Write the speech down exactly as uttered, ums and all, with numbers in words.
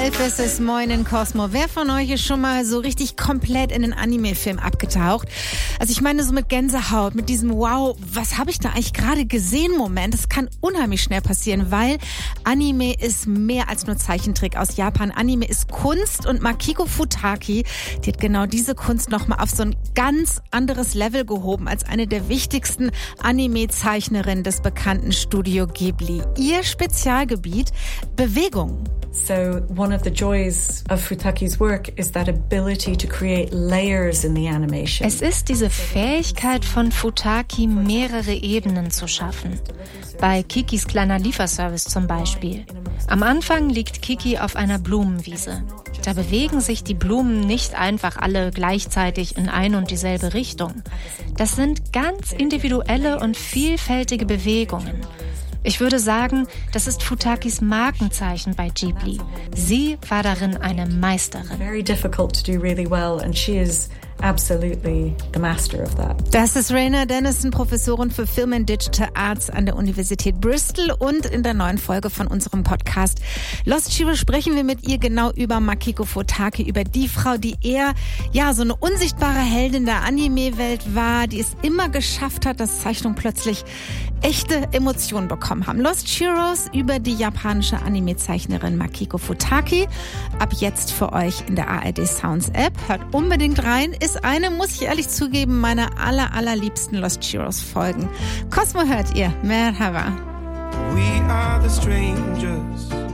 elf ist es, moin in Cosmo. Wer von euch ist schon mal so richtig komplett in den Anime-Film abgetaucht? Also ich meine so mit Gänsehaut, mit diesem Wow, was habe ich da eigentlich gerade gesehen Moment. Das kann unheimlich schnell passieren, weil Anime ist mehr als nur Zeichentrick aus Japan. Anime ist Kunst und Makiko Futaki, die hat genau diese Kunst nochmal auf so ein ganz anderes Level gehoben als eine der wichtigsten Anime-Zeichnerinnen des bekannten Studio Ghibli. Ihr Spezialgebiet, Bewegung. So one of the joys of Futaki's work is that ability to create layers in the animation. Es ist diese Fähigkeit von Futaki, mehrere Ebenen zu schaffen. Bei Kikis kleiner Lieferservice zum Beispiel. Am Anfang liegt Kiki auf einer Blumenwiese. Da bewegen sich die Blumen nicht einfach alle gleichzeitig in ein und dieselbe Richtung. Das sind ganz individuelle und vielfältige Bewegungen. Ich würde sagen, das ist Futakis Markenzeichen bei Ghibli. Sie war darin eine Meisterin. Very difficult to do really well and she is absolutely the master of that. Das ist Raina Dennison, Professorin für Film and Digital Arts an der Universität Bristol, und in der neuen Folge von unserem Podcast Lost Chiro sprechen wir mit ihr genau über Makiko Futaki, über die Frau, die eher ja so eine unsichtbare Heldin der Anime-Welt war, die es immer geschafft hat, dass Zeichnungen plötzlich echte Emotionen bekommen haben. Lost Chiros über die japanische Anime-Zeichnerin Makiko Futaki. Ab jetzt für euch in der A R D Sounds App. Hört unbedingt rein. Ist eine, muss ich ehrlich zugeben, meiner aller, allerliebsten Lost Chiros Folgen. Cosmo hört ihr. Merhaba. We are the strangers.